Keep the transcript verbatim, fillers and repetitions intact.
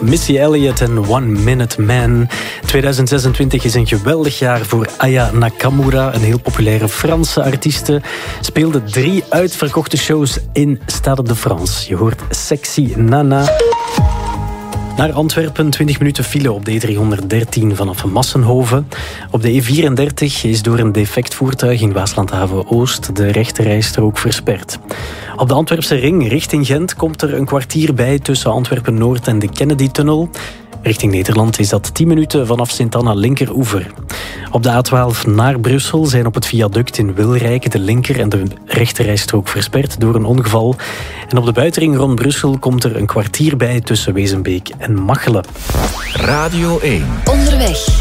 Missy Elliott en One Minute Man. tweeduizend zesentwintig is een geweldig jaar voor Aya Nakamura, een heel populaire Franse artieste. Speelde drie uitverkochte shows in Stade de France. Je hoort Sexy Nana. Naar Antwerpen, twintig minuten file op de E driehonderddertien vanaf Massenhoven. Op de E vierendertig is door een defect voertuig in Waaslandhaven-Oost de rechterrijstrook versperd. Op de Antwerpse ring richting Gent komt er een kwartier bij tussen Antwerpen-Noord en de Kennedy-tunnel. Richting Nederland is dat tien minuten vanaf Sint-Anna linkeroever. Op de A twaalf naar Brussel zijn op het viaduct in Wilrijk de linker- en de rechterrijstrook versperd door een ongeval. En op de buitenring rond Brussel komt er een kwartier bij tussen Wezenbeek en Machelen. Radio één. Onderweg.